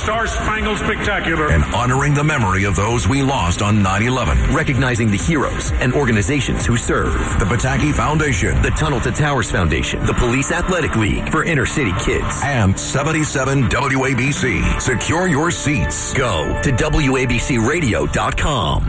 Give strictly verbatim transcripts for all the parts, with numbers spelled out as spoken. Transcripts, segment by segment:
Star-Spangled Spectacular. And honoring the memory of those we lost on nine eleven. Recognizing the heroes and organizations who serve. The Pataki Foundation. The Tunnel to Towers Foundation. The Police Athletic League for inner city kids. And seventy-seven W A B C. Secure your seats. Go to W A B C radio dot com.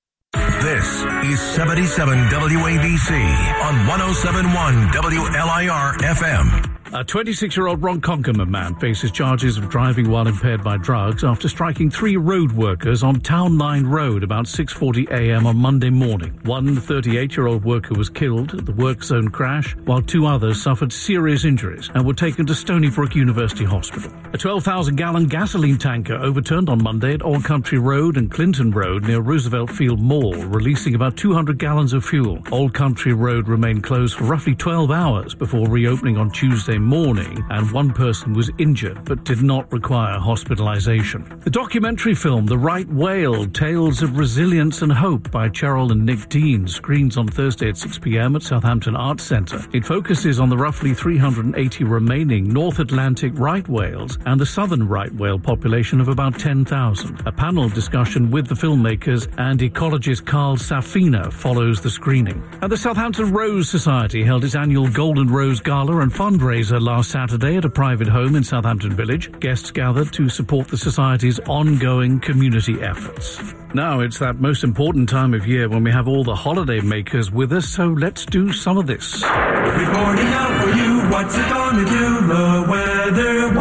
This is seventy-seven W A B C on one oh seven point one W L I R F M. A twenty-six-year-old Ronkonkoma man faces charges of driving while impaired by drugs after striking three road workers on Town Line Road about six forty a.m. on Monday morning. One thirty-eight-year-old worker was killed at the work zone crash, while two others suffered serious injuries and were taken to Stony Brook University Hospital. A twelve thousand gallon gasoline tanker overturned on Monday at Old Country Road and Clinton Road near Roosevelt Field Mall, releasing about two hundred gallons of fuel. Old Country Road remained closed for roughly twelve hours before reopening on Tuesday morning, and one person was injured but did not require hospitalization. The documentary film The Right Whale, Tales of Resilience and Hope by Cheryl and Nick Dean screens on Thursday at six p.m. at Southampton Arts Centre. It focuses on the roughly three hundred eighty remaining North Atlantic right whales and the southern right whale population of about ten thousand. A panel discussion with the filmmakers and ecologist Carl Safina follows the screening. And the Southampton Rose Society held its annual Golden Rose Gala and fundraiser last Saturday at a private home in Southampton Village. Guests gathered to support the Society's ongoing community efforts. Now it's that most important time of year when we have all the holiday makers with us, so let's do some of this. Reporting out for you, what's it gonna do? The Weather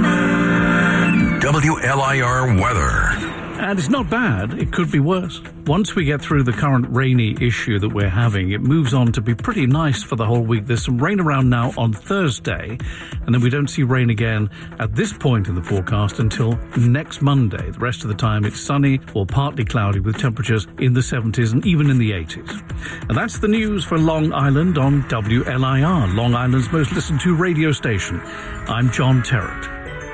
Watchman. W L I R weather. And it's not bad. It could be worse. Once we get through the current rainy issue that we're having, it moves on to be pretty nice for the whole week. There's some rain around now on Thursday, and then we don't see rain again at this point in the forecast until next Monday. The rest of the time it's sunny or partly cloudy with temperatures in the seventies and even in the eighties. And that's the news for Long Island on W L I R, Long Island's most listened to radio station. I'm John Terrett.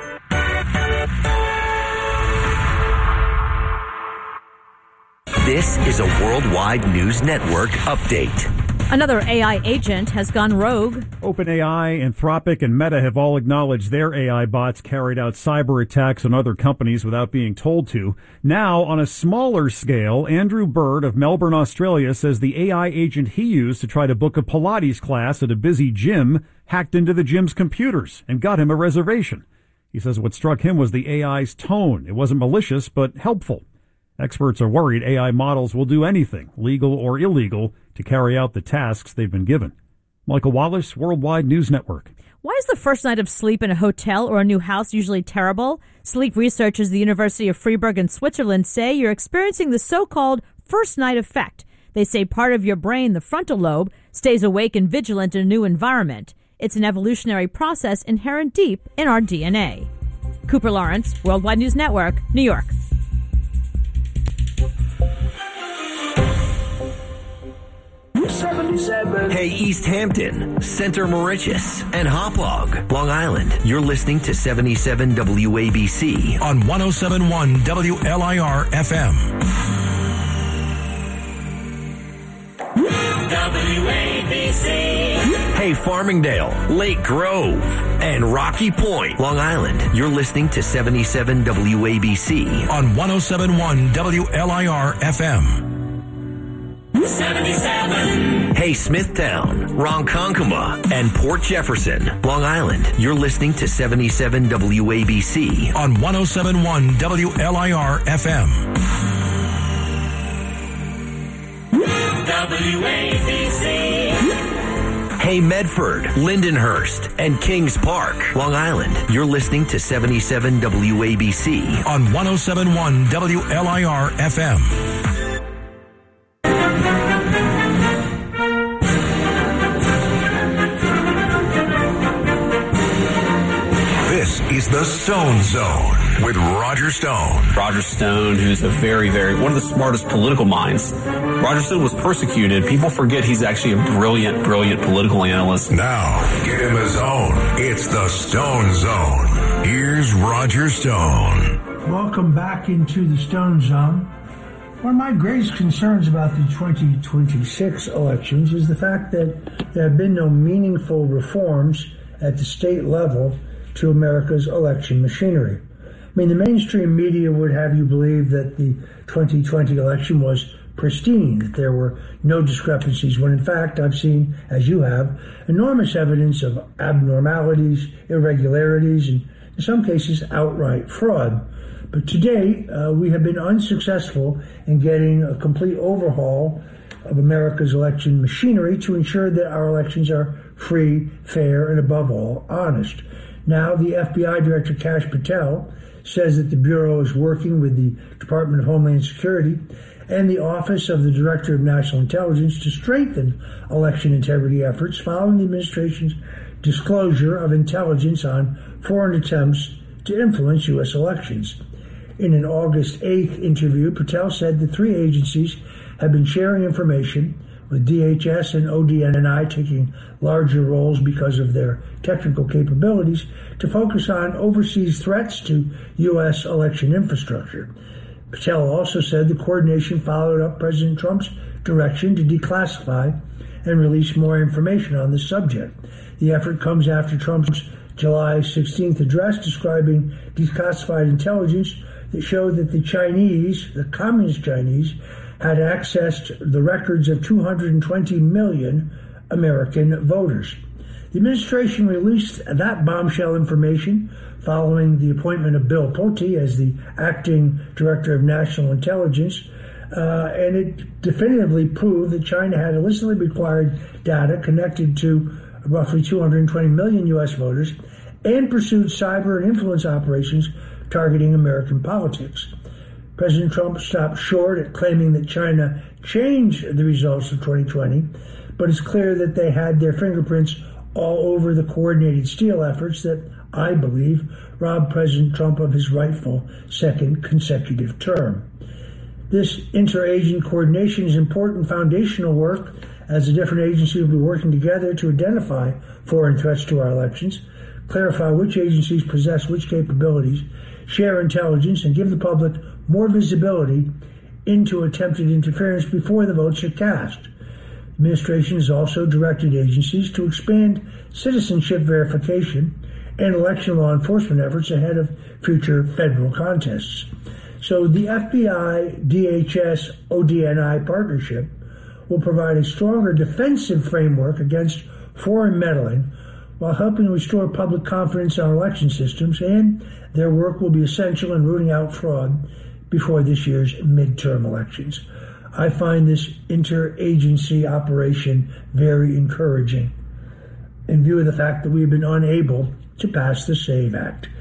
This is a Worldwide News Network update. Another A I agent has gone rogue. OpenAI, Anthropic, and Meta have all acknowledged their A I bots carried out cyber attacks on other companies without being told to. Now, on a smaller scale, Andrew Bird of Melbourne, Australia, says the A I agent he used to try to book a Pilates class at a busy gym hacked into the gym's computers and got him a reservation. He says what struck him was the A I's tone. It wasn't malicious, but helpful. Experts are worried A I models will do anything, legal or illegal, to carry out the tasks they've been given. Michael Wallace, Worldwide News Network. Why is the first night of sleep in a hotel or a new house usually terrible? Sleep researchers at the University of Freiburg in Switzerland say you're experiencing the so-called first night effect. They say part of your brain, the frontal lobe, stays awake and vigilant in a new environment. It's an evolutionary process inherent deep in our D N A. Cooper Lawrence, Worldwide News Network, New York. seventy-seven. Hey, East Hampton, Center Moriches, and Hauppauge, Long Island. You're listening to seventy-seven W A B C on one oh seven point one W L I R F M. W A B C. Hey, Farmingdale, Lake Grove, and Rocky Point, Long Island. You're listening to seventy-seven W A B C on one oh seven point one W L I R F M. seventy-seven. Hey, Smithtown, Ronkonkoma, and Port Jefferson, Long Island. You're listening to seventy-seven W A B C on one oh seven point one W L I R F M. W A B C. Hey, Medford, Lindenhurst, and Kings Park, Long Island. You're listening to seventy-seven W A B C on one oh seven point one W L I R F M. This is the Stone Zone with Roger Stone. Roger Stone, who's a very, very, one of the smartest political minds. Roger Stone was persecuted. People forget he's actually a brilliant, brilliant political analyst. Now, get him his own. It's the Stone Zone. Here's Roger Stone. Welcome back into the Stone Zone. One of my greatest concerns about the twenty twenty-six elections is the fact that there have been no meaningful reforms at the state level to America's election machinery. I mean, the mainstream media would have you believe that the twenty twenty election was pristine, that there were no discrepancies, when in fact I've seen, as you have, enormous evidence of abnormalities, irregularities, and in some cases outright fraud. But today, uh, we have been unsuccessful in getting a complete overhaul of America's election machinery to ensure that our elections are free, fair, and above all, honest. Now, the F B I Director Kash Patel says that the Bureau is working with the Department of Homeland Security and the Office of the Director of National Intelligence to strengthen election integrity efforts following the administration's disclosure of intelligence on foreign attempts to influence U S elections. In an August eighth interview, Patel said the three agencies have been sharing information, with D H S and O D N I taking larger roles because of their technical capabilities, to focus on overseas threats to U S election infrastructure. Patel also said the coordination followed up President Trump's direction to declassify and release more information on the subject. The effort comes after Trump's July sixteenth address describing declassified intelligence that showed that the Chinese, the Communist Chinese, had accessed the records of two hundred twenty million American voters. The administration released that bombshell information following the appointment of Bill Pulte as the acting director of national intelligence, uh, and it definitively proved that China had illicitly acquired data connected to roughly two hundred twenty million U S voters and pursued cyber and influence operations targeting American politics. President Trump stopped short at claiming that China changed the results of twenty twenty, but it's clear that they had their fingerprints all over the coordinated steal efforts that, I believe, robbed President Trump of his rightful second consecutive term. This interagency coordination is important foundational work, as the different agencies will be working together to identify foreign threats to our elections, clarify which agencies possess which capabilities, share intelligence, and give the public more visibility into attempted interference before the votes are cast. The administration has also directed agencies to expand citizenship verification and election law enforcement efforts ahead of future federal contests. So the F B I, D H S, O D N I partnership will provide a stronger defensive framework against foreign meddling while helping restore public confidence in our election systems, and their work will be essential in rooting out fraud before this year's midterm elections. I find this interagency operation very encouraging in view of the fact that we've been unable to pass the SAVE Act.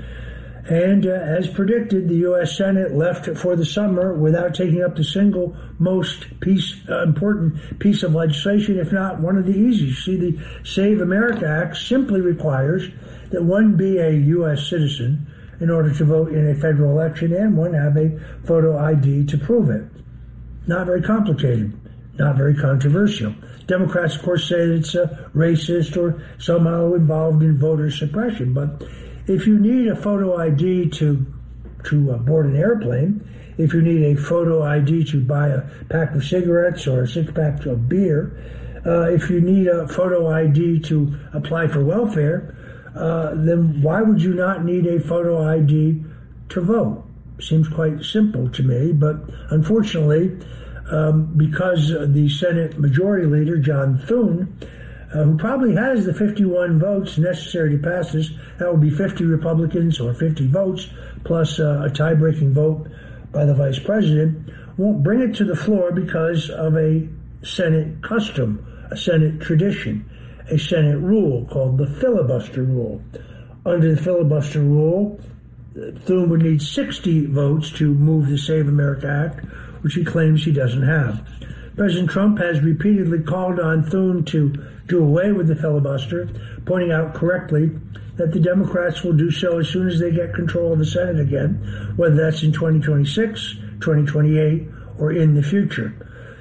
And uh, as predicted, the U S Senate left for the summer without taking up the single most piece, uh, important piece of legislation, if not one of the easiest. See, the Save America Act simply requires that one be a U S citizen in order to vote in a federal election, and one have a photo I D to prove it. Not very complicated, not very controversial. Democrats, of course, say that it's uh, racist or somehow involved in voter suppression, but if you need a photo I D to to uh, board an airplane, if you need a photo I D to buy a pack of cigarettes or a six-pack of beer, uh, if you need a photo I D to apply for welfare, uh, then why would you not need a photo I D to vote? Seems quite simple to me, but unfortunately, um, because the Senate Majority Leader, John Thune, Uh, who probably has the fifty-one votes necessary to pass this, that would be fifty Republicans or fifty votes, plus uh, a tie-breaking vote by the Vice President, won't bring it to the floor because of a Senate custom, a Senate tradition, a Senate rule called the filibuster rule. Under the filibuster rule, Thune would need sixty votes to move the Save America Act, which he claims he doesn't have. President Trump has repeatedly called on Thune to do away with the filibuster, pointing out correctly that the Democrats will do so as soon as they get control of the Senate again, whether that's in twenty twenty-six, twenty twenty-eight, or in the future.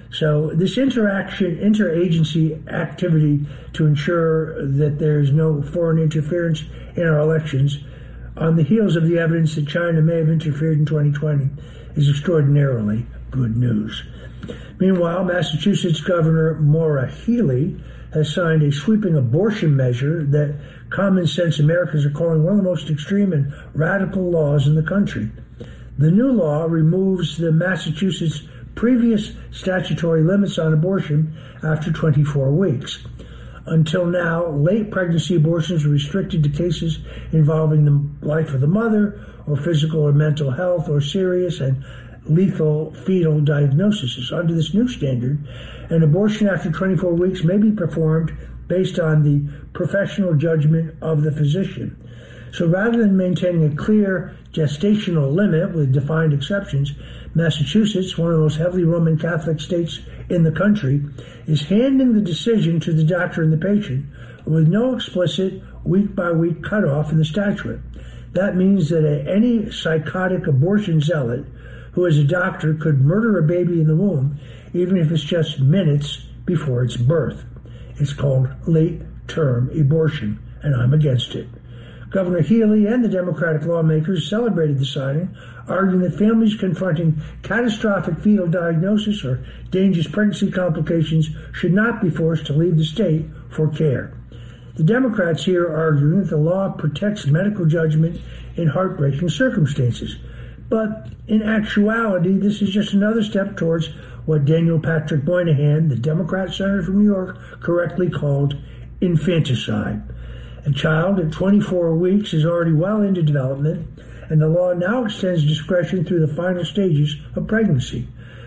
So this interaction, interagency activity to ensure that there's no foreign interference in our elections on the heels of the evidence that China may have interfered in twenty twenty is extraordinarily good news. Meanwhile, Massachusetts Governor Maura Healey has signed a sweeping abortion measure that common sense Americans are calling one of the most extreme and radical laws in the country. The new law removes the Massachusetts previous statutory limits on abortion after twenty-four weeks. Until now, late pregnancy abortions were restricted to cases involving the life of the mother, or physical or mental health, or serious and lethal fetal diagnoses. Under this new standard, an abortion after twenty-four weeks may be performed based on the professional judgment of the physician. So rather than maintaining a clear gestational limit with defined exceptions, Massachusetts, one of the most heavily Roman Catholic states in the country, is handing the decision to the doctor and the patient with no explicit week-by-week cutoff in the statute. That means that a, any psychotic abortion zealot who is a doctor could murder a baby in the womb, even if it's just minutes before its birth. It's called late-term abortion, and I'm against it. Governor Healy and the Democratic lawmakers celebrated the signing, arguing that families confronting catastrophic fetal diagnosis or dangerous pregnancy complications should not be forced to leave the state for care. The Democrats here are arguing that the law protects medical judgment in heartbreaking circumstances. But in actuality, this is just another step towards what Daniel Patrick Moynihan, the Democrat senator from New York, correctly called infanticide. A child at twenty-four weeks is already well into development, and the law now extends discretion through the final stages of pregnancy.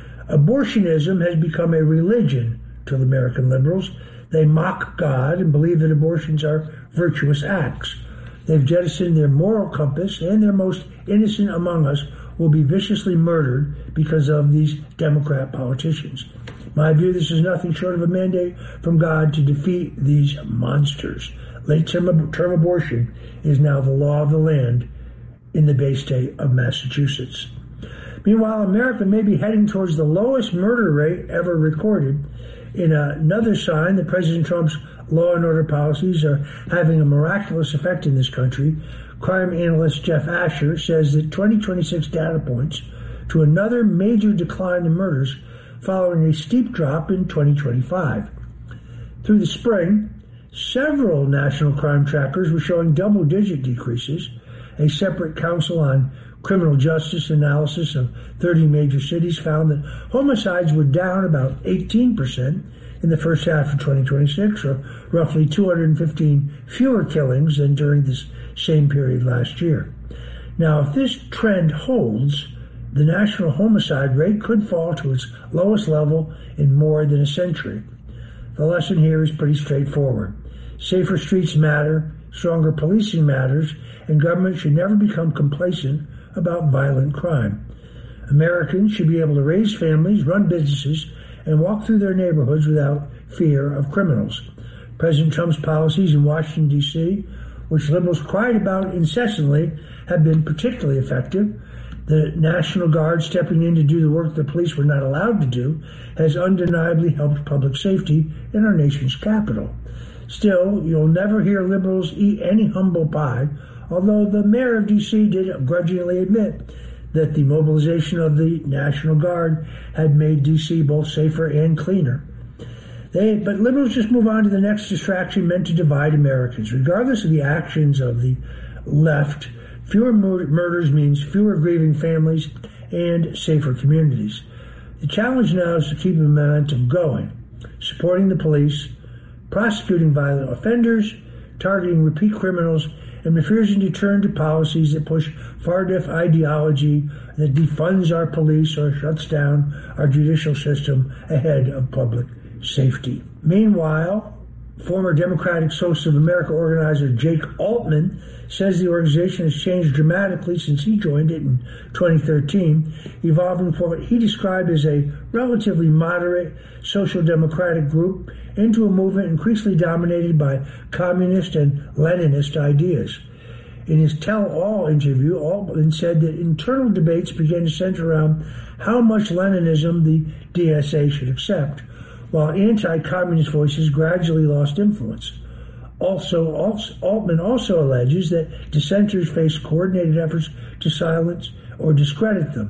Abortionism has become a religion to the American liberals. They mock God and believe that abortions are virtuous acts. They've jettisoned their moral compass, and their most innocent among us will be viciously murdered because of these Democrat politicians. In my view, this is nothing short of a mandate from God to defeat these monsters. Late-term term abortion is now the law of the land in the Bay State of Massachusetts. Meanwhile, America may be heading towards the lowest murder rate ever recorded. In another sign that President Trump's law and order policies are having a miraculous effect in this country, crime analyst Jeff Asher says that twenty twenty-six data points to another major decline in murders following a steep drop in twenty twenty-five. Through the spring, several national crime trackers were showing double-digit decreases. A separate Council on Criminal Justice analysis of thirty major cities found that homicides were down about eighteen percent in the first half of twenty twenty-six, or roughly two hundred fifteen fewer killings than during this same period last year. Now, if this trend holds, the national homicide rate could fall to its lowest level in more than a century. The lesson here is pretty straightforward. Safer streets matter, stronger policing matters, and government should never become complacent about violent crime. Americans should be able to raise families, run businesses, and walk through their neighborhoods without fear of criminals. President Trump's policies in Washington, D C, which liberals cried about incessantly, have been particularly effective. The National Guard stepping in to do the work the police were not allowed to do has undeniably helped public safety in our nation's capital. Still, you'll never hear liberals eat any humble pie, although the mayor of D C did grudgingly admit that the mobilization of the National Guard had made D C both safer and cleaner. They, but liberals just move on to the next distraction meant to divide Americans. Regardless of the actions of the left, fewer mur- murders means fewer grieving families and safer communities. The challenge now is to keep the momentum going, supporting the police, prosecuting violent offenders, targeting repeat criminals, and refusing to turn to policies that push far-left ideology that defunds our police or shuts down our judicial system ahead of public safety. Meanwhile, former Democratic Socialists of America organizer Jake Altman says the organization has changed dramatically since he joined it in twenty thirteen, evolving from what he described as a relatively moderate social democratic group into a movement increasingly dominated by communist and Leninist ideas. In his tell-all interview, Altman said that internal debates began to center around how much Leninism the D S A should accept, while anti-communist voices gradually lost influence. Also, Altman also alleges that dissenters face coordinated efforts to silence or discredit them.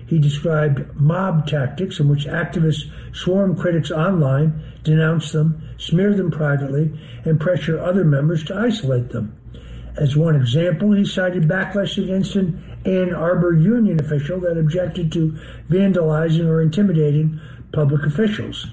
He described mob tactics in which activists swarm critics online, denounce them, smear them privately, and pressure other members to isolate them. As one example, he cited backlash against an Ann Arbor union official that objected to vandalizing or intimidating public officials.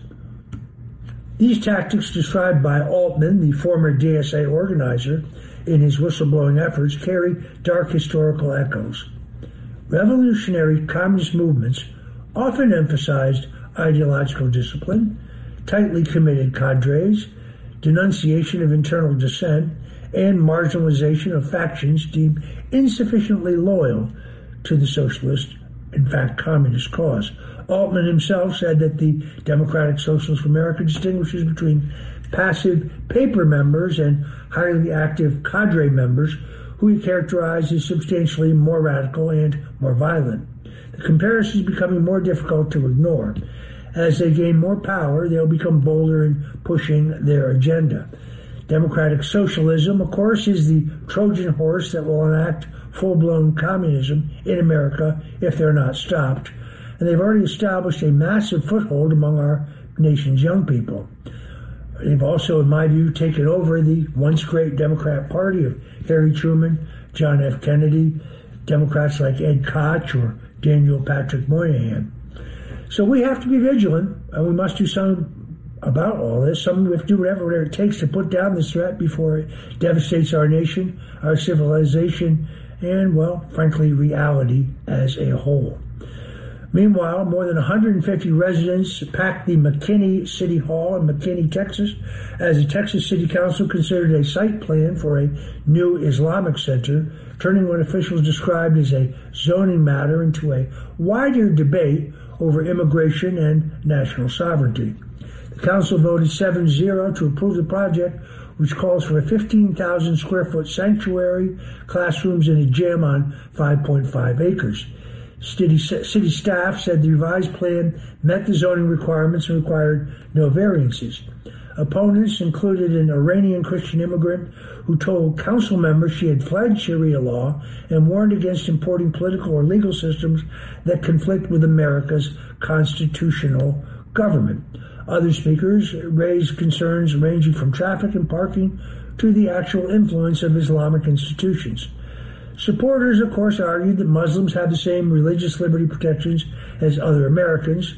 These tactics, described by Altman, the former D S A organizer, in his whistleblowing efforts, carry dark historical echoes. Revolutionary communist movements often emphasized ideological discipline, tightly committed cadres, denunciation of internal dissent, and marginalization of factions deemed insufficiently loyal to the socialist, in fact, communist cause. Altman himself said that the Democratic Socialists of America distinguishes between passive paper members and highly active cadre members who he characterized as substantially more radical and more violent. The comparison is becoming more difficult to ignore. As they gain more power, they'll become bolder in pushing their agenda. Democratic socialism, of course, is the Trojan horse that will enact full-blown communism in America if they're not stopped. And they've already established a massive foothold among our nation's young people. They've also, in my view, taken over the once great Democrat Party of Harry Truman, John F. Kennedy, Democrats like Ed Koch or Daniel Patrick Moynihan. So we have to be vigilant, and we must do something about all this. Some we have to do whatever, whatever it takes to put down this threat before it devastates our nation, our civilization, and, well, frankly, reality as a whole. Meanwhile, more than one hundred fifty residents packed the McKinney City Hall in McKinney, Texas, as the Texas City Council considered a site plan for a new Islamic center, turning what officials described as a zoning matter into a wider debate over immigration and national sovereignty. The council voted seven zero to approve the project, which calls for a fifteen thousand square foot sanctuary, classrooms, and a gym on five point five acres. City, city staff said the revised plan met the zoning requirements and required no variances. Opponents included an Iranian Christian immigrant who told council members she had fled Sharia law and warned against importing political or legal systems that conflict with America's constitutional government. Other speakers raised concerns ranging from traffic and parking to the actual influence of Islamic institutions. Supporters, of course, argued that Muslims have the same religious liberty protections as other Americans.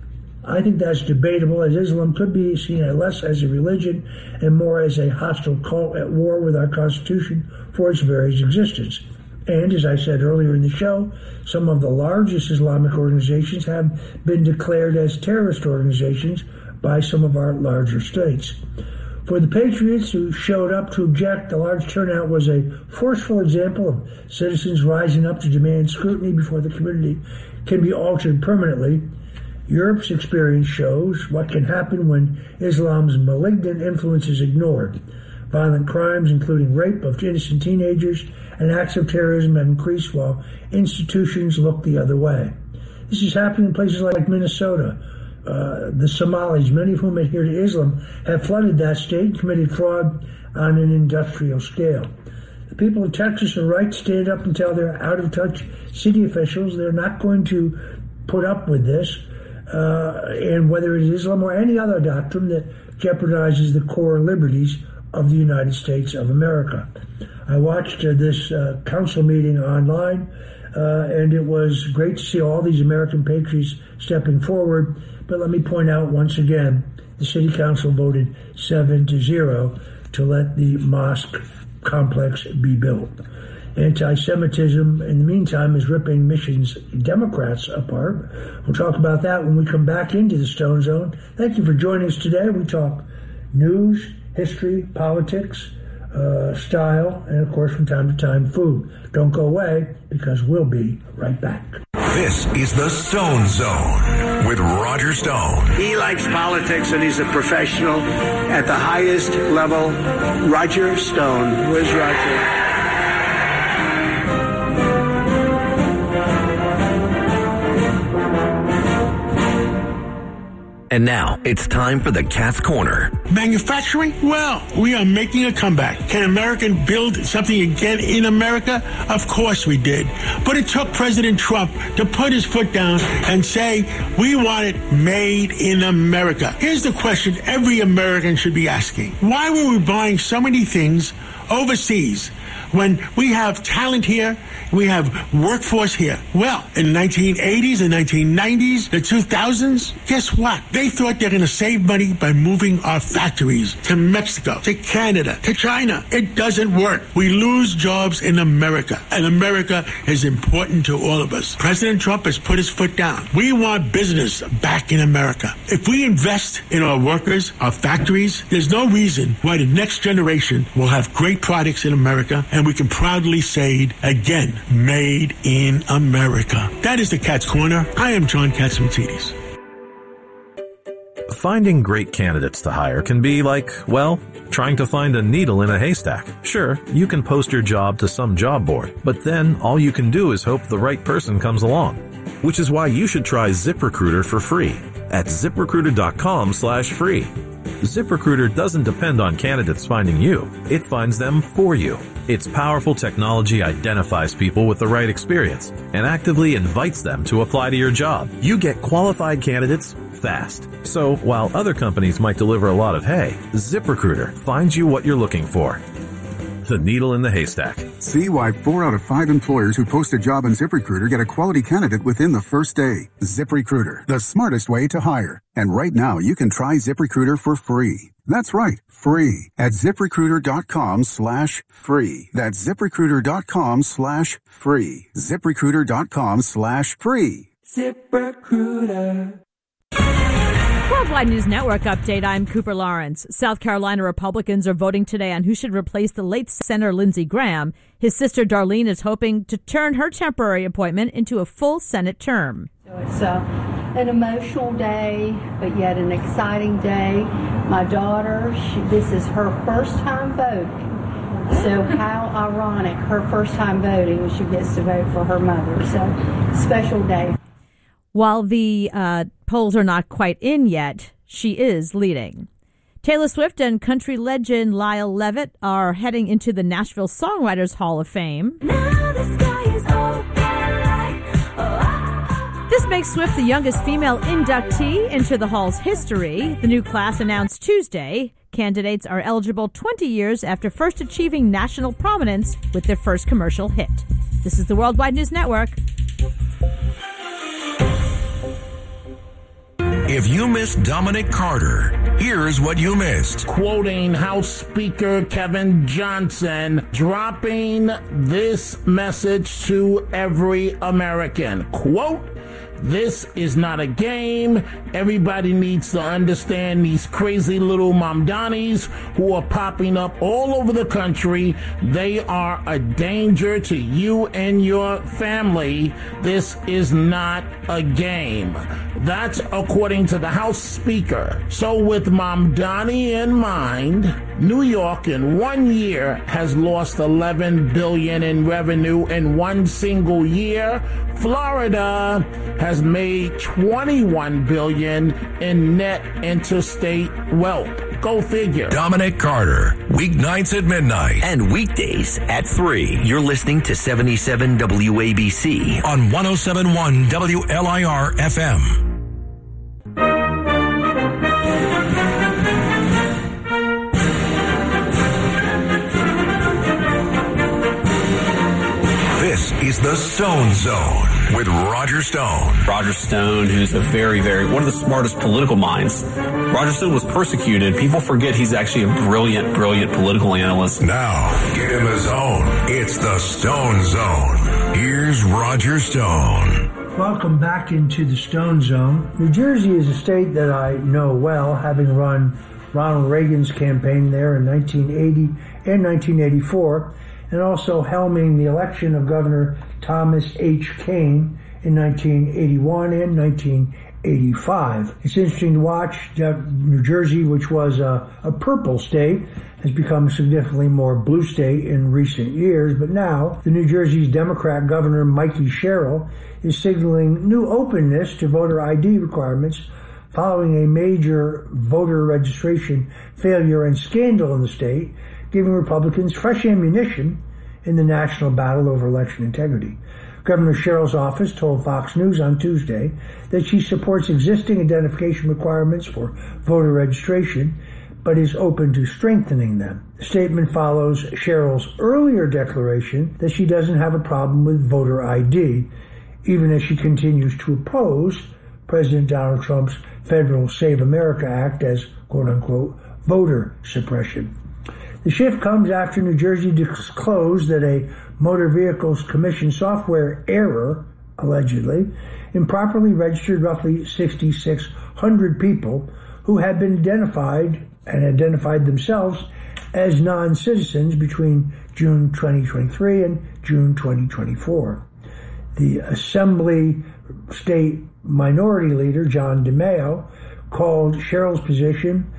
I think that's debatable, as Islam could be seen less as a religion and more as a hostile cult at war with our Constitution for its very existence. And, as I said earlier in the show, some of the largest Islamic organizations have been declared as terrorist organizations by some of our larger states. For the patriots who showed up to object, the large turnout was a forceful example of citizens rising up to demand scrutiny before the community can be altered permanently. Europe's experience shows what can happen when Islam's malignant influence is ignored. Violent crimes, including rape of innocent teenagers and acts of terrorism, have increased while institutions look the other way. This is happening in places like Minnesota. Uh, the Somalis, many of whom adhere to Islam, have flooded that state and committed fraud on an industrial scale. The people of Texas are right to stand up and tell their out-of-touch city officials they're not going to put up with this, uh, and whether it is Islam or any other doctrine that jeopardizes the core liberties of the United States of America. I watched uh, this uh, council meeting online, uh, and it was great to see all these American patriots stepping forward. But let me point out once again, the city council voted seven to zero to let the mosque complex be built. Anti-Semitism, in the meantime, is ripping Michigan's Democrats apart. We'll talk about that when we come back into the Stone Zone. Thank you for joining us today. We talk news, history, politics, uh, style, and, of course, from time to time, food. Don't go away, because we'll be right back. This is the Stone Zone with Roger Stone. He likes politics and he's a professional at the highest level. Roger Stone. Where's Roger? And now it's time for the Cat's Corner. Manufacturing? Well, we are making a comeback. Can American build something again in America? Of course we did. But it took President Trump to put his foot down and say, we want it made in America. Here's the question every American should be asking. Why were we buying so many things overseas when we have talent here, we have workforce here? Well, in the nineteen eighties and nineteen nineties, the two thousands, guess what? They thought they're going to save money by moving our factories to Mexico, to Canada, to China. It doesn't work. We lose jobs in America, and America is important to all of us. President Trump has put his foot down. We want business back in America. If we invest in our workers, our factories, there's no reason why the next generation will have great products in America, and we can proudly say it again, made in America. That is the Cat's Corner. I am John Catsimatidis. Finding great candidates to hire can be like, well, trying to find a needle in a haystack. Sure, you can post your job to some job board, but then all you can do is hope the right person comes along. Which is why you should try ZipRecruiter for free at ZipRecruiter.com slash free. ZipRecruiter doesn't depend on candidates finding you. It finds them for you. Its powerful technology identifies people with the right experience and actively invites them to apply to your job. You get qualified candidates fast. So while other companies might deliver a lot of hay, ZipRecruiter finds you what you're looking for. The needle in the haystack. See why four out of five employers who post a job on ZipRecruiter get a quality candidate within the first day. ZipRecruiter, the smartest way to hire. And right now, you can try ZipRecruiter for free. That's right, free at ZipRecruiter.com slash free. That's ZipRecruiter.com slash free. ZipRecruiter.com slash free. ZipRecruiter. Worldwide News Network update. I'm Cooper Lawrence. South Carolina Republicans are voting today on who should replace the late Senator Lindsey Graham. His sister Darlene is hoping to turn her temporary appointment into a full Senate term. So it's uh, an emotional day, but yet an exciting day. My daughter, she, this is her first time voting. So how ironic, her first time voting, she gets to vote for her mother. So special day. While the uh, polls are not quite in yet, she is leading. Taylor Swift and country legend Lyle Levitt are heading into the Nashville Songwriters Hall of Fame. Now the sky is open like, oh, ah. This makes Swift the youngest female inductee into the Hall's history. The new class announced Tuesday. Candidates are eligible twenty years after first achieving national prominence with their first commercial hit. This is the Worldwide News Network. If you missed Dominic Carter, here's what you missed. Quoting House Speaker Kevin Johnson, dropping this message to every American. Quote, this is not a game. Everybody needs to understand these crazy little Mamdanis who are popping up all over the country. They are a danger to you and your family. This is not a game. That's according to the House Speaker. So with Mamdani in mind, New York in one year has lost eleven billion dollars in revenue in one single year. Florida has made twenty-one billion dollars in net interstate wealth. Go figure. Dominic Carter, weeknights at midnight. And weekdays at three. You're listening to seventy-seven W A B C. On one oh seven point one W L I R F M. This is the Stone Zone with Roger Stone. Roger Stone, who's a very, very, one of the smartest political minds. Roger Stone was persecuted. People forget he's actually a brilliant, brilliant political analyst. Now, get in the zone. It's the Stone Zone. Here's Roger Stone. Welcome back into the Stone Zone. New Jersey is a state that I know well, having run Ronald Reagan's campaign there in nineteen eighty and nineteen eighty-four. And also helming the election of Governor Thomas H. Kane in nineteen eighty-one and nineteen eighty-five. It's interesting to watch that New Jersey, which was a, a purple state, has become a significantly more blue state in recent years. But now, the New Jersey's Democrat Governor Mikey Sherrill is signaling new openness to voter I D requirements following a major voter registration failure and scandal in the state, giving Republicans fresh ammunition in the national battle over election integrity. Governor Sherrill's office told Fox News on Tuesday that she supports existing identification requirements for voter registration, but is open to strengthening them. The statement follows Sherrill's earlier declaration that she doesn't have a problem with voter I D, even as she continues to oppose President Donald Trump's federal Save America Act as, quote-unquote, voter suppression. The shift comes after New Jersey disclosed that a Motor Vehicles Commission software error, allegedly, improperly registered roughly six thousand six hundred people who had been identified and identified themselves as non-citizens between June twenty twenty-three and June twenty twenty-four. The Assembly State Minority Leader, John DeMaio, called Sherrill's position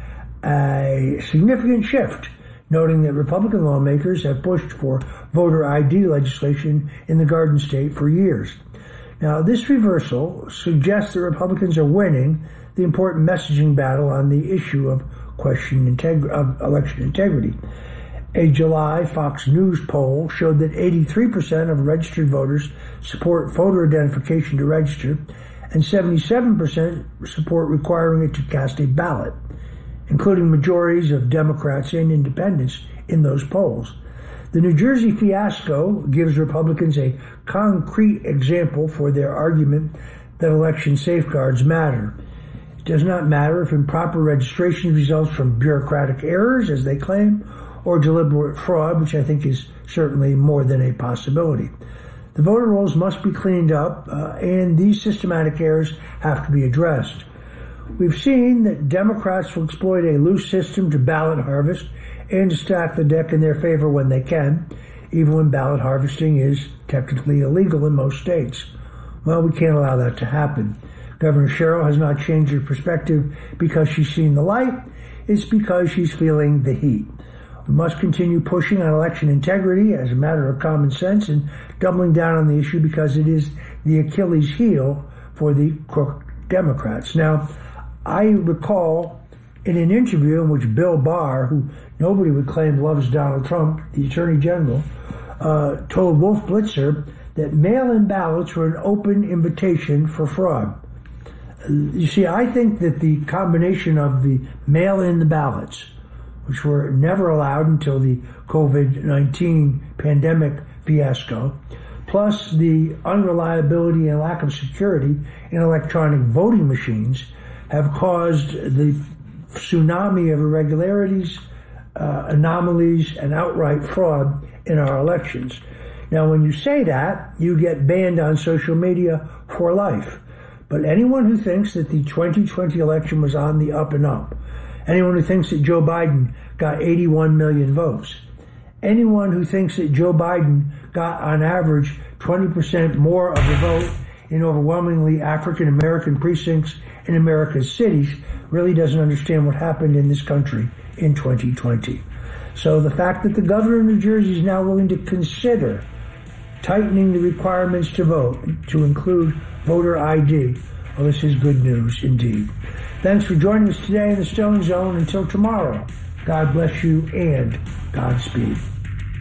a significant shift, noting that Republican lawmakers have pushed for voter I D legislation in the Garden State for years. Now, this reversal suggests that Republicans are winning the important messaging battle on the issue of question integ- of election integrity. A July Fox News poll showed that eighty-three percent of registered voters support voter identification to register, and seventy-seven percent support requiring it to cast a ballot, including majorities of Democrats and independents in those polls. The New Jersey fiasco gives Republicans a concrete example for their argument that election safeguards matter. It does not matter if improper registration results from bureaucratic errors, as they claim, or deliberate fraud, which I think is certainly more than a possibility. The voter rolls must be cleaned up, uh, and these systematic errors have to be addressed. We've seen that Democrats will exploit a loose system to ballot harvest and to stack the deck in their favor when they can, even when ballot harvesting is technically illegal in most states. Well, we can't allow that to happen. Governor Sherrill has not changed her perspective because she's seen the light. It's because she's feeling the heat. We must continue pushing on election integrity as a matter of common sense and doubling down on the issue because it is the Achilles heel for the crook Democrats. Now, I recall in an interview in which Bill Barr, who nobody would claim loves Donald Trump, the Attorney General, uh, told Wolf Blitzer that mail-in ballots were an open invitation for fraud. You see, I think that the combination of the mail-in ballots, which were never allowed until the COVID nineteen pandemic fiasco, plus the unreliability and lack of security in electronic voting machines, have caused the tsunami of irregularities, uh, anomalies, and outright fraud in our elections. Now, when you say that, you get banned on social media for life. But anyone who thinks that the twenty twenty election was on the up and up, anyone who thinks that Joe Biden got eighty-one million votes, anyone who thinks that Joe Biden got on average twenty percent more of the vote in overwhelmingly African American precincts in America's cities really doesn't understand what happened in this country in twenty twenty. So the fact that the governor of New Jersey is now willing to consider tightening the requirements to vote to include voter I D, well, this is good news indeed. Thanks for joining us today in the Stone Zone. Until tomorrow, God bless you and Godspeed.